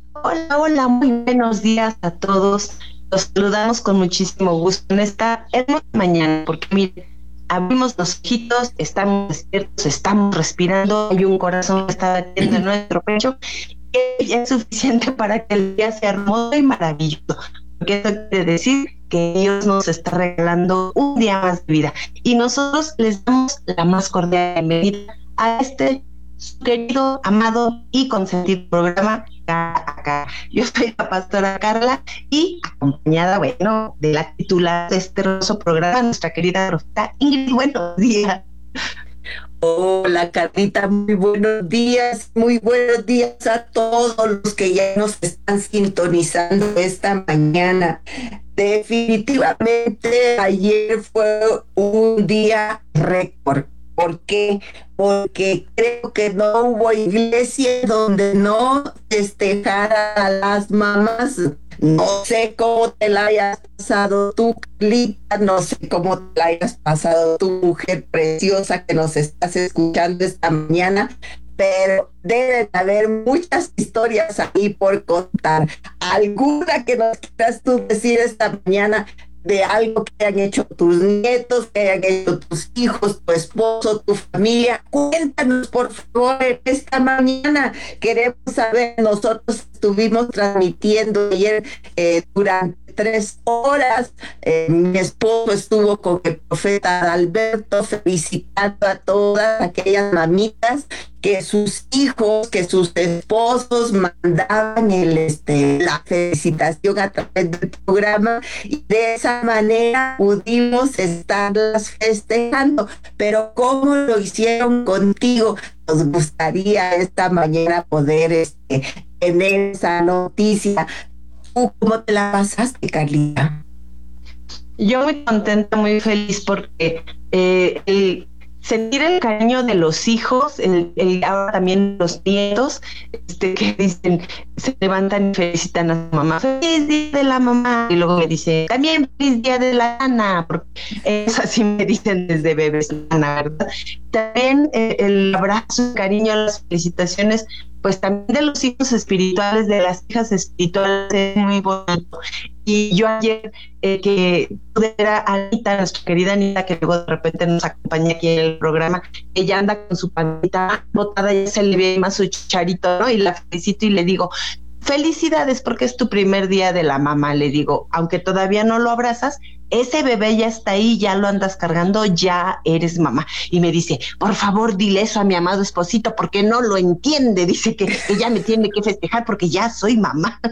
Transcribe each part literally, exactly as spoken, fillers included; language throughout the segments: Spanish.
Hola, hola, muy buenos días a todos. Los saludamos con muchísimo gusto en esta hermosa mañana, porque miren, abrimos los ojitos, estamos despiertos, estamos respirando, hay un corazón que está latiendo en nuestro pecho, y ya es suficiente para que el día sea hermoso y maravilloso. Porque eso quiere decir que Dios nos está regalando un día más de vida. Y nosotros les damos la más cordial bienvenida a este su querido, amado y consentido programa Cara a Cara. Yo soy la pastora Carla y acompañada, bueno, de la titular de este hermoso programa, nuestra querida profeta Ingrid. Buenos días. Hola, Carlita, muy buenos días, muy buenos días a todos los que ya nos están sintonizando esta mañana. Definitivamente ayer fue un día récord. ¿Por qué? Porque creo que no hubo iglesia donde no festejara a las mamás. No sé cómo te la hayas pasado tú, Carlita, no sé cómo te la hayas pasado tu mujer preciosa que nos estás escuchando esta mañana, pero deben haber muchas historias ahí por contar. ¿Alguna que nos quieras tú decir esta mañana de algo que hayan hecho tus nietos, que hayan hecho tus hijos, tu esposo, tu familia? Cuéntanos, por favor, en esta mañana. Queremos saber, nosotros estuvimos transmitiendo ayer eh, durante tres horas. Eh, mi esposo estuvo con el profeta Alberto felicitando a todas aquellas mamitas que sus hijos, que sus esposos mandaban el, este, la felicitación a través del programa, y de esa manera pudimos estarlas festejando. Pero ¿cómo lo hicieron contigo? Nos gustaría esta mañana poder este, tener esa noticia. ¿Tú cómo te la pasaste, Carlita? Yo muy contenta, muy feliz porque eh, el sentir el cariño de los hijos, el, el ahora también los nietos, este, que dicen, se levantan y felicitan a su mamá, feliz día de la mamá, y luego me dice, también feliz día de la Ana, porque es así me dicen desde bebés, Ana, ¿verdad? También eh, el abrazo, el cariño, las felicitaciones, pues también de los hijos espirituales, de las hijas espirituales, es muy bonito. Y yo ayer eh, que pude ver a Anita, nuestra querida Anita, que luego de repente nos acompaña aquí en el programa, ella anda con su panita botada, ya se le ve más su chicharito, ¿no? Y la felicito y le digo, felicidades porque es tu primer día de la mamá, le digo, aunque todavía no lo abrazas, ese bebé ya está ahí, ya lo andas cargando, ya eres mamá. Y me dice, por favor, dile eso a mi amado esposito porque no lo entiende, dice que ella me tiene que festejar porque ya soy mamá.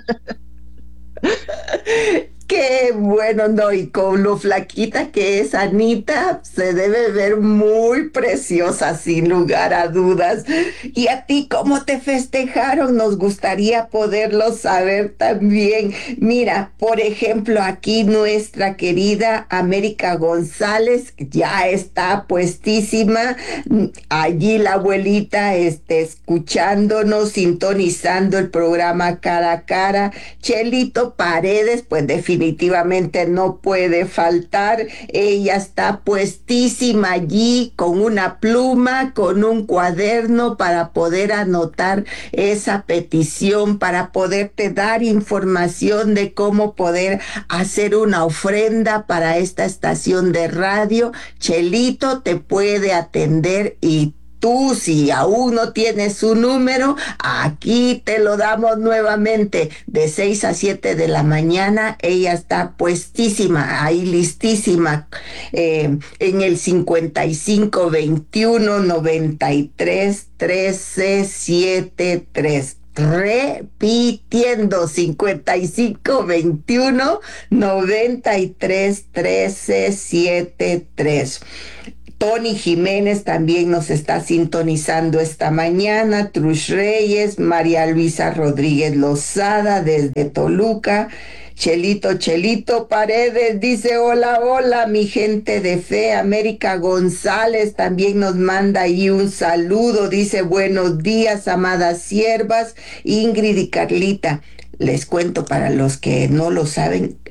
Qué bueno, no, y con lo flaquita que es Anita, se debe ver muy preciosa, sin lugar a dudas. ¿Y a ti cómo te festejaron? Nos gustaría poderlo saber también. Mira, por ejemplo, aquí nuestra querida América González ya está puestísima. Allí la abuelita este, escuchándonos, sintonizando el programa Cara a Cara. Chelito Paredes, pues definitivamente no puede faltar. Ella está puestísima allí con una pluma, con un cuaderno para poder anotar esa petición, para poderte dar información de cómo poder hacer una ofrenda para esta estación de radio. Chelito te puede atender, y tú, si aún no tienes su número, aquí te lo damos nuevamente. De seis a siete de la mañana, ella está puestísima, ahí listísima, eh, en el cincuenta y cinco veintiuno noventa y tres trece setenta y tres. Repitiendo, cincuenta y cinco veintiuno noventa y tres trece setenta y tres. Tony Jiménez también nos está sintonizando esta mañana. Trush Reyes, María Luisa Rodríguez Lozada desde Toluca. Chelito, Chelito Paredes dice hola, hola, mi gente de fe. América González también nos manda ahí un saludo. Dice buenos días, amadas siervas, Ingrid y Carlita. Les cuento para los que no lo saben,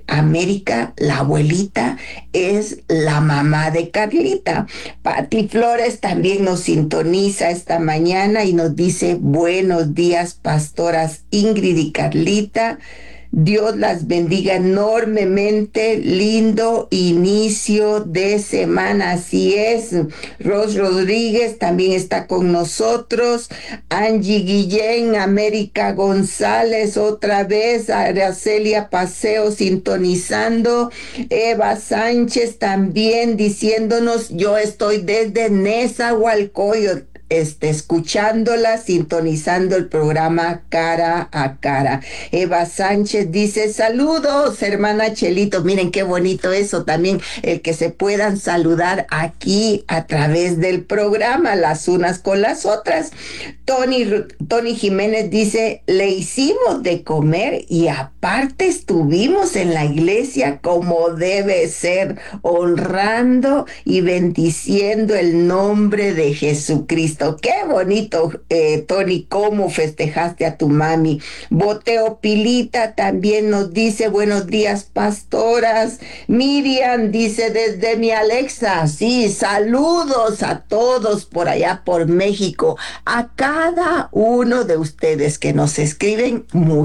América, la abuelita, es la mamá de Carlita. Pati Flores también nos sintoniza esta mañana y nos dice buenos días, pastoras Ingrid y Carlita. Dios las bendiga enormemente. Lindo inicio de semana. Así es. Ros Rodríguez también está con nosotros. Angie Guillén, América González, otra vez. Aracelia Paseo sintonizando. Eva Sánchez también diciéndonos, yo estoy desde Nezahualcóyotl, este, escuchándola, sintonizando el programa Cara a Cara. Eva Sánchez dice, saludos, hermana Chelito. Miren qué bonito eso también, el que se puedan saludar aquí a través del programa, las unas con las otras. Tony, Tony Jiménez dice, le hicimos de comer y aparte estuvimos en la iglesia como debe ser, honrando y bendiciendo el nombre de Jesucristo. Qué bonito, eh, Tony, cómo festejaste a tu mami. Boteo Pilita también nos dice, buenos días, pastoras. Miriam dice, desde mi Alexa, sí, saludos a todos por allá por México. A cada uno de ustedes que nos escriben,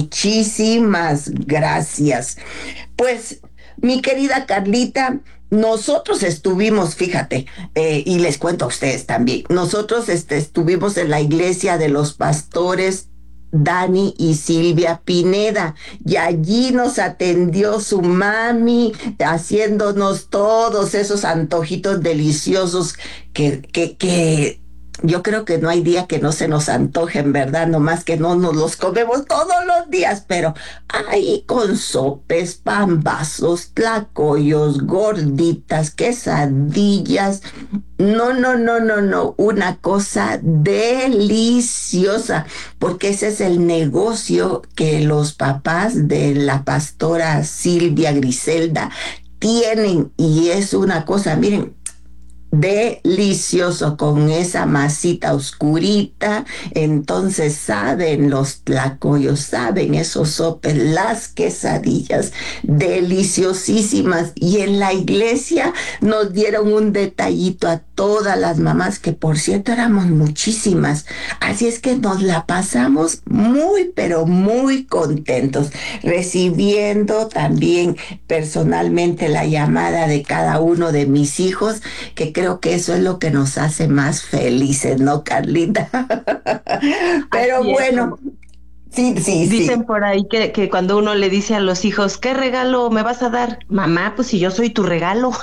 muchísimas gracias. Pues, mi querida Carlita, nosotros estuvimos, fíjate, eh, y les cuento a ustedes también, nosotros este, estuvimos en la iglesia de los pastores Dani y Silvia Pineda, y allí nos atendió su mami, haciéndonos todos esos antojitos deliciosos que, que, que yo creo que no hay día que no se nos antojen, ¿verdad? Nomás que no nos los comemos todos los días, pero ahí con sopes, pambazos, tlacoyos, gorditas, quesadillas. No, no, no, no, no, una cosa deliciosa, porque ese es el negocio que los papás de la pastora Silvia Griselda tienen, y es una cosa, miren, delicioso, con esa masita oscurita. Entonces saben los tlacoyos, saben esos sopes, las quesadillas deliciosísimas. Y en la iglesia nos dieron un detallito a todas las mamás, que por cierto éramos muchísimas, así es que nos la pasamos muy pero muy contentos, recibiendo también personalmente la llamada de cada uno de mis hijos, que creo que eso es lo que nos hace más felices, ¿no, Carlita? Pero Así es, bueno, como sí, sí, dicen sí. por ahí que, que cuando uno le dice a los hijos, ¿qué regalo me vas a dar? Mamá, pues si yo soy tu regalo.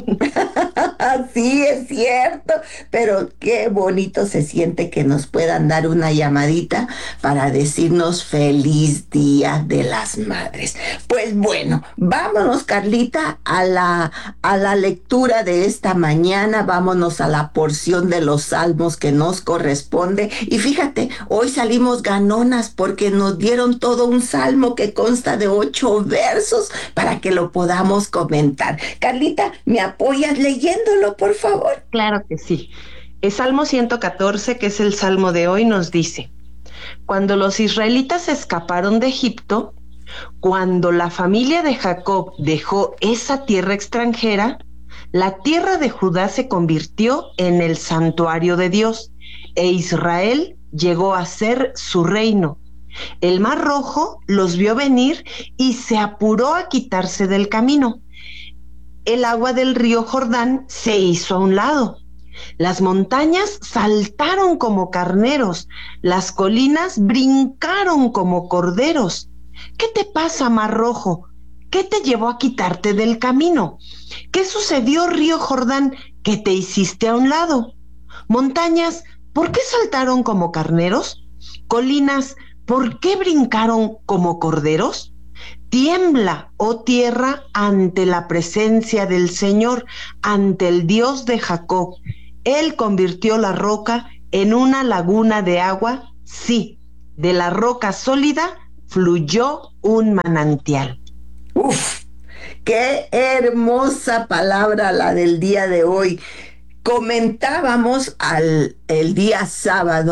Sí, es cierto, pero qué bonito se siente que nos puedan dar una llamadita para decirnos feliz Día de las Madres. Pues bueno, vámonos, Carlita, a la, a la lectura de esta mañana, vámonos a la porción de los salmos que nos corresponde. Y fíjate, hoy salimos ganonas porque nos dieron todo un salmo que consta de ocho versos para que lo podamos comentar. Carlita, ¿me apoyas leyéndolo, por favor? Claro que sí. El Salmo ciento catorce, que es el salmo de hoy, nos dice, cuando los israelitas escaparon de Egipto, cuando la familia de Jacob dejó esa tierra extranjera, la tierra de Judá se convirtió en el santuario de Dios, e Israel llegó a ser su reino. El Mar Rojo los vio venir y se apuró a quitarse del camino. El agua del río Jordán se hizo a un lado. Las montañas saltaron como carneros, las colinas brincaron como corderos. ¿Qué te pasa, Mar Rojo? ¿Qué te llevó a quitarte del camino? ¿Qué sucedió, río Jordán, que te hiciste a un lado? Montañas, ¿por qué saltaron como carneros? Colinas, ¿por qué brincaron como corderos? Tiembla, oh tierra, ante la presencia del Señor, ante el Dios de Jacob. Él convirtió la roca en una laguna de agua, sí, de la roca sólida fluyó un manantial. Uf, qué hermosa palabra la del día de hoy. Comentábamos al, el día sábado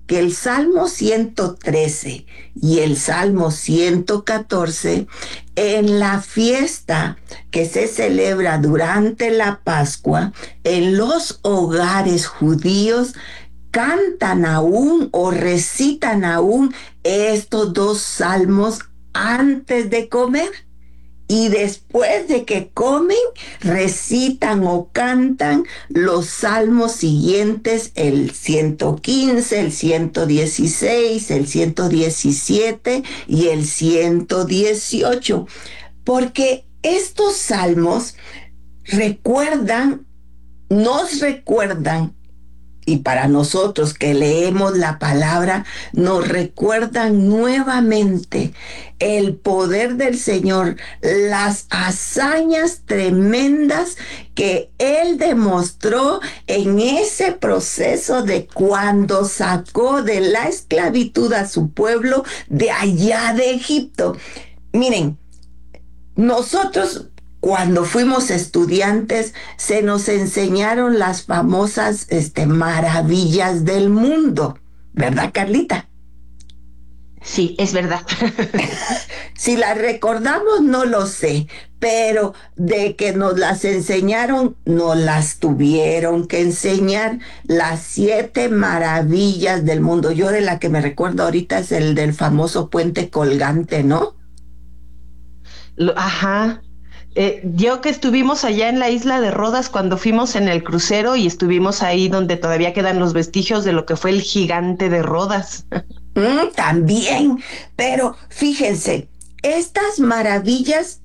que el Salmo ciento trece y el Salmo ciento catorce, en la fiesta que se celebra durante la Pascua, en los hogares judíos, cantan aún o recitan aún estos dos salmos antes de comer. Y después de que comen, recitan o cantan los salmos siguientes, el ciento quince, el ciento dieciséis, el ciento diecisiete y el ciento dieciocho. Porque estos salmos recuerdan, nos recuerdan, y para nosotros que leemos la palabra, nos recuerdan nuevamente el poder del Señor, las hazañas tremendas que Él demostró en ese proceso de cuando sacó de la esclavitud a su pueblo de allá de Egipto. Miren, nosotros cuando fuimos estudiantes, se nos enseñaron las famosas este, maravillas del mundo, ¿verdad, Carlita? Sí, es verdad. Si las recordamos, no lo sé, pero de que nos las enseñaron, nos las tuvieron que enseñar, las siete maravillas del mundo. Yo de la que me recuerdo ahorita es el del famoso puente colgante, ¿no? Lo, ajá. Eh, yo que estuvimos allá en la isla de Rodas cuando fuimos en el crucero y estuvimos ahí donde todavía quedan los vestigios de lo que fue el gigante de Rodas. Mm, también, pero fíjense, estas maravillas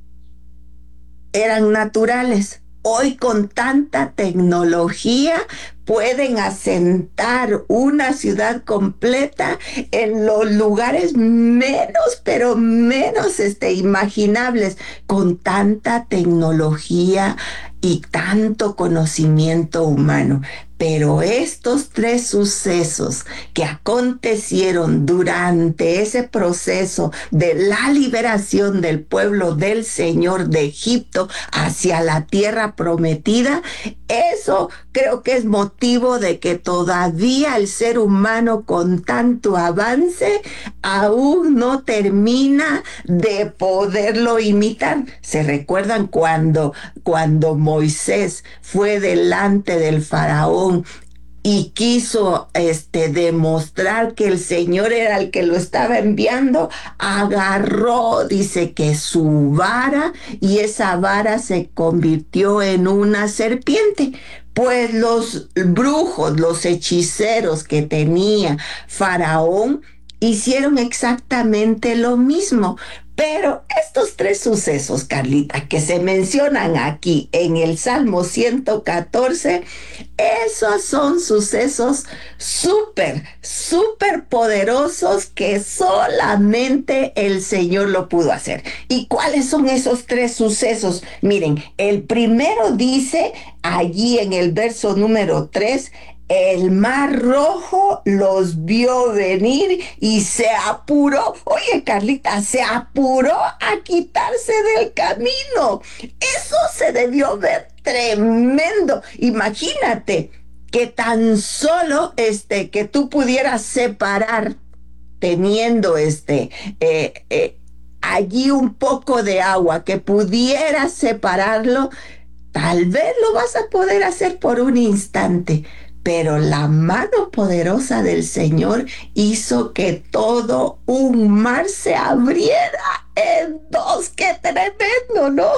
eran naturales. Hoy con tanta tecnología pueden asentar una ciudad completa en los lugares menos, pero menos este, imaginables, con tanta tecnología y tanto conocimiento humano. Pero estos tres sucesos que acontecieron durante ese proceso de la liberación del pueblo del Señor de Egipto hacia la tierra prometida, eso creo que es motivo de que todavía el ser humano con tanto avance aún no termina de poderlo imitar. ¿Se recuerdan cuando, cuando Moisés fue delante del faraón y quiso este, demostrar que el Señor era el que lo estaba enviando? Agarró, dice que su vara, y esa vara se convirtió en una serpiente. Pues los brujos, los hechiceros que tenía Faraón, hicieron exactamente lo mismo. Pero estos tres sucesos, Carlita, que se mencionan aquí en el Salmo ciento catorce, esos son sucesos súper, súper poderosos que solamente el Señor lo pudo hacer. ¿Y cuáles son esos tres sucesos? Miren, el primero dice allí en el verso número tres, el mar rojo los vio venir y se apuró. Oye, Carlita, se apuró a quitarse del camino. Eso se debió ver tremendo. Imagínate que tan solo este, que tú pudieras separar teniendo este, eh, eh, allí un poco de agua, que pudieras separarlo, tal vez lo vas a poder hacer por un instante. Pero la mano poderosa del Señor hizo que todo un mar se abriera en dos. ¡Qué tremendo!, ¿no?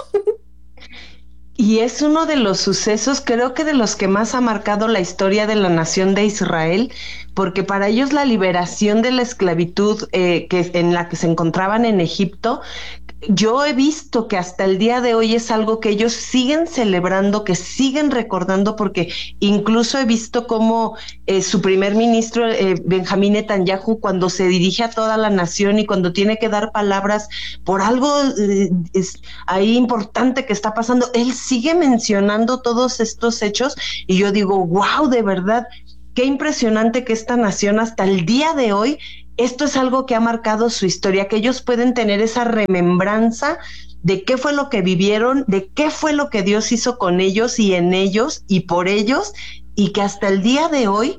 Y es uno de los sucesos, creo que de los que más ha marcado la historia de la nación de Israel, porque para ellos la liberación de la esclavitud eh, que, en la que se encontraban en Egipto, yo he visto que hasta el día de hoy es algo que ellos siguen celebrando, que siguen recordando, porque incluso he visto cómo eh, su primer ministro, eh, Benjamín Netanyahu, cuando se dirige a toda la nación y cuando tiene que dar palabras por algo eh, es ahí importante que está pasando, él sigue mencionando todos estos hechos y yo digo, wow, de verdad, qué impresionante que esta nación hasta el día de hoy, esto es algo que ha marcado su historia, que ellos pueden tener esa remembranza de qué fue lo que vivieron, de qué fue lo que Dios hizo con ellos y en ellos y por ellos, y que hasta el día de hoy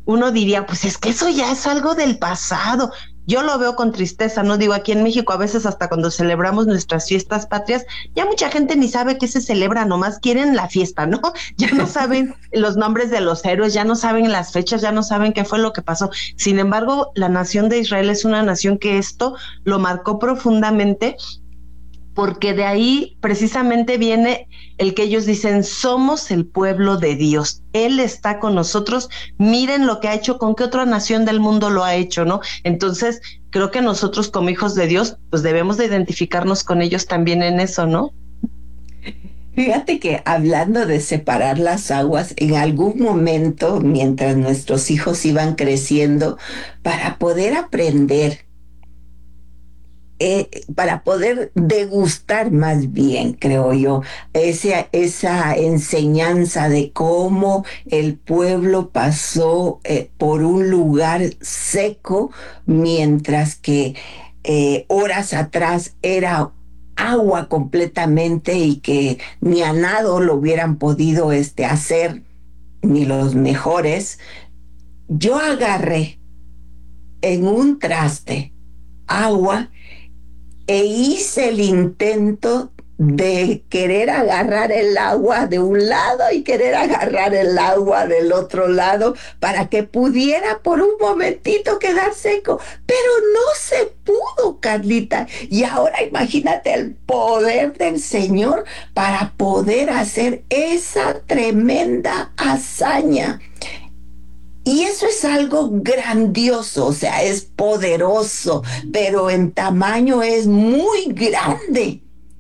uno diría, pues es que eso ya es algo del pasado. Yo lo veo con tristeza, ¿no? Digo, aquí en México a veces hasta cuando celebramos nuestras fiestas patrias, ya mucha gente ni sabe qué se celebra, nomás quieren la fiesta, ¿no? Ya no saben los nombres de los héroes, ya no saben las fechas, ya no saben qué fue lo que pasó. Sin embargo, la nación de Israel es una nación que esto lo marcó profundamente, porque de ahí precisamente viene el que ellos dicen, somos el pueblo de Dios, Él está con nosotros, miren lo que ha hecho, con qué otra nación del mundo lo ha hecho, ¿no? Entonces, creo que nosotros como hijos de Dios, pues debemos de identificarnos con ellos también en eso, ¿no? Fíjate que hablando de separar las aguas, en algún momento, mientras nuestros hijos iban creciendo, para poder aprender, eh, para poder degustar más bien, creo yo, ese, esa enseñanza de cómo el pueblo pasó eh, por un lugar seco, mientras que eh, horas atrás era agua completamente y que ni a nado lo hubieran podido este, hacer, ni los mejores. Yo agarré en un traste agua e hice el intento de querer agarrar el agua de un lado y querer agarrar el agua del otro lado para que pudiera por un momentito quedar seco, pero no se pudo, Carlita. Y ahora imagínate el poder del Señor para poder hacer esa tremenda hazaña. Y eso es algo grandioso, o sea, es poderoso, pero en tamaño es muy grande.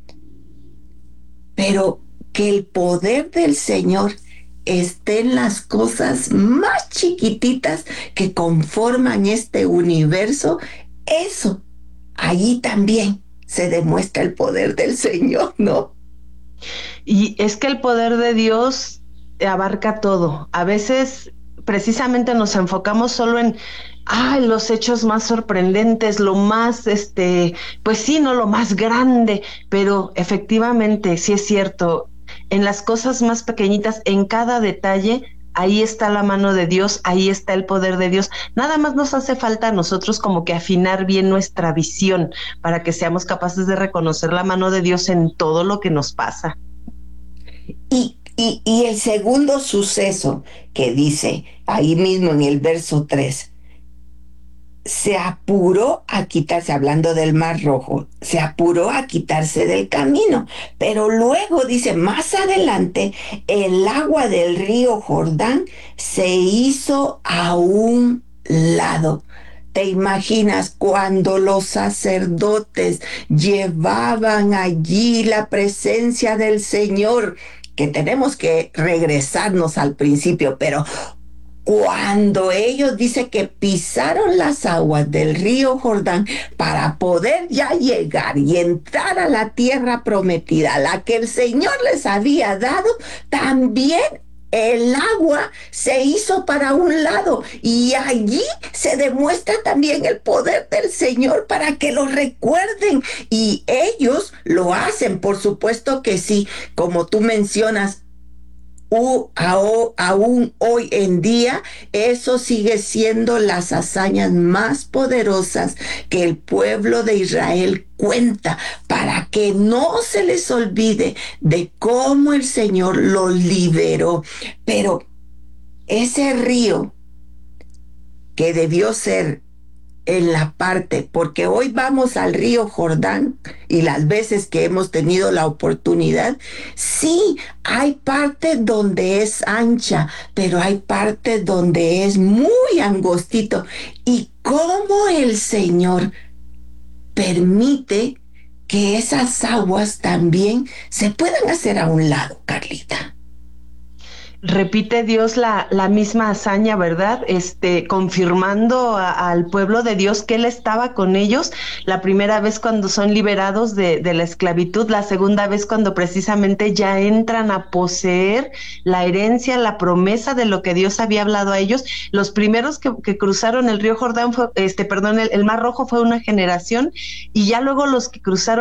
Pero que el poder del Señor esté en las cosas más chiquititas que conforman este universo, eso, allí también se demuestra el poder del Señor, ¿no? Y es que el poder de Dios abarca todo. A veces precisamente nos enfocamos solo en ah, los hechos más sorprendentes, lo más, este, pues sí, no lo más grande, pero efectivamente, sí es cierto, en las cosas más pequeñitas, en cada detalle, ahí está la mano de Dios, ahí está el poder de Dios. Nada más nos hace falta a nosotros como que afinar bien nuestra visión para que seamos capaces de reconocer la mano de Dios en todo lo que nos pasa. Y, y, y el segundo suceso que dice ahí mismo en el verso tres, se apuró a quitarse, hablando del Mar Rojo, se apuró a quitarse del camino. Pero luego dice, más adelante, el agua del río Jordán se hizo a un lado. ¿Te imaginas cuando los sacerdotes llevaban allí la presencia del Señor? Que tenemos que regresarnos al principio, pero cuando ellos dicen que pisaron las aguas del río Jordán para poder ya llegar y entrar a la tierra prometida, la que el Señor les había dado, también el agua se hizo para un lado y allí se demuestra también el poder del Señor para que lo recuerden, y ellos lo hacen, por supuesto que sí, como tú mencionas. Uh, aún hoy en día, eso sigue siendo las hazañas más poderosas que el pueblo de Israel cuenta, para que no se les olvide de cómo el Señor los liberó. Pero ese río que debió ser en la parte, porque hoy vamos al río Jordán y las veces que hemos tenido la oportunidad, sí, hay partes donde es ancha, pero hay partes donde es muy angostito. Y cómo el Señor permite que esas aguas también se puedan hacer a un lado, Carlita. Repite Dios la, la misma hazaña, ¿verdad? Este, confirmando a, al pueblo de Dios que Él estaba con ellos, la primera vez cuando son liberados de, de la esclavitud, la segunda vez cuando precisamente ya entran a poseer la herencia, la promesa de lo que Dios había hablado a ellos. Los primeros que, que cruzaron el río Jordán, fue, este, perdón, el, el Mar Rojo fue una generación, y ya luego los que cruzaron